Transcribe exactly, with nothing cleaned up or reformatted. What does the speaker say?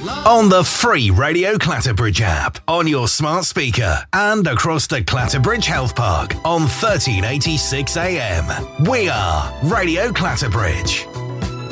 On the free Radio Clatterbridge app, on your smart speaker, and across the Clatterbridge Health Park on thirteen eighty-six A M. We are Radio Clatterbridge.